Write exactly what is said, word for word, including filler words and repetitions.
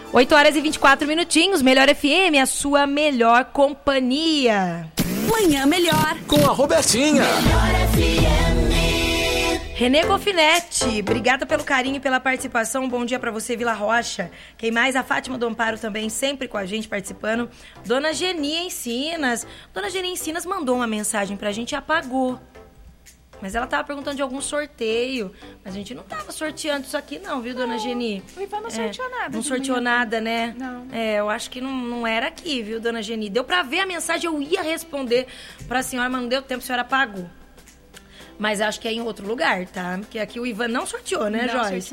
oito horas e vinte e quatro minutinhos, Melhor F M, a sua melhor companhia. Manhã Melhor. Com a Robertinha. Melhor F M. Renê Gofinetti, obrigada pelo carinho e pela participação. Bom dia pra você, Vila Rocha. Quem mais? A Fátima do Amparo também, sempre com a gente participando. Dona Geni Encinas. Dona Geni Encinas mandou uma mensagem pra gente e apagou. Mas ela tava perguntando de algum sorteio. Mas a gente não tava sorteando isso aqui não, viu, Dona não, Geni? O Ivan não É, sorteou nada. Não sorteou nada, né? Não. É, eu acho que não, não era aqui, viu, Dona Geni? Deu pra ver a mensagem, eu ia responder pra senhora, mas não deu tempo, a senhora apagou. Mas acho que é em outro lugar, tá? Porque aqui o Ivan não sorteou, né, Não Joyce?